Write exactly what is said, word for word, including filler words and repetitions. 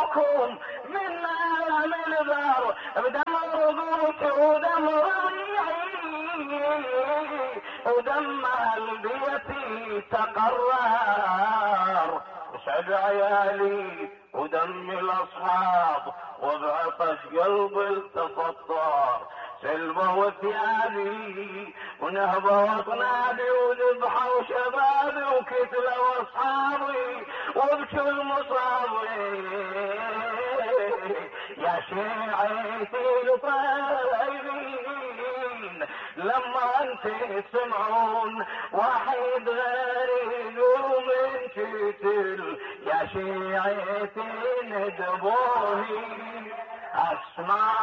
يحموكم من آلام البار بدم رضوك ودم رضيعي ودم قلبيتي تقرر وسعد عيالي ودم الاصحاب وبعطش قلبي التفطر سلبة وثيابي ونهبة وطنابي وذبحة وشبابي وكتلة واصحابي وبكل مصابي يا شيعتي الطيبين لما انت تسمعون واحد غيري يقوم انتتل يا شيعتي ندبوهي اسمع